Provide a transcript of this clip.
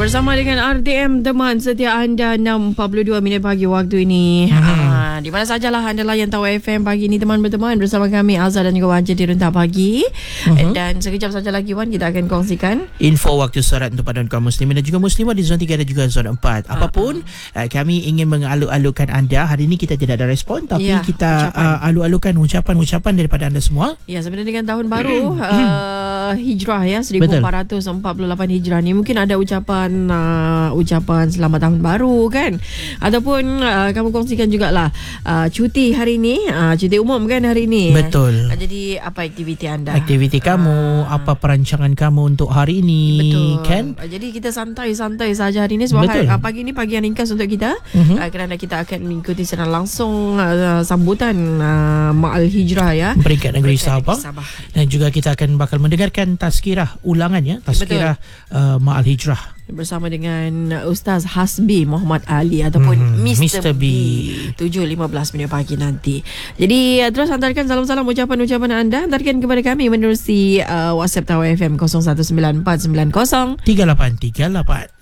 Bersama dengan RTM, teman setia anda 6.42 minit pagi waktu ini. Di mana sajalah anda layan Tahu FM pagi ini teman berteman bersama kami Azhar dan juga Wan di Rentah Pagi. Dan sekejap saja lagi Wan, kita akan kongsikan info waktu solat untuk paduan kaum muslimin dan juga muslimah di zon 3 dan juga zon 4. Apapun kami ingin mengalu-alukan anda. Hari ini kita tidak ada respon, tapi kita alu-alukan ucapan-ucapan daripada anda semua. Ya, sebenarnya dengan tahun baru Hijrah ya 1448 Hijrah ni, mungkin ada ucapan selamat tahun baru kan, ataupun kamu kongsikan jugalah cuti hari ni, cuti umum kan hari ni. Betul. Jadi apa aktiviti anda, aktiviti kamu, apa perancangan kamu untuk hari ini. Betul kan. Jadi kita santai-santai saja hari ni sebab pagi ni pagi yang ringkas untuk kita, kerana kita akan mengikuti secara langsung sambutan Ma'al Hijrah ya, peringkat negeri Sabah. Dan juga kita akan bakal mendengarkan tazkirah ulangan ya, tazkirah Ma'al Hijrah bersama dengan Ustaz Hasbi Muhammad Ali ataupun Mr. B 7.15 minit pagi nanti. Jadi terus hantarkan salam-salam ucapan-ucapan anda, hantarkan kepada kami menerusi WhatsApp Tahu FM 019490 3838.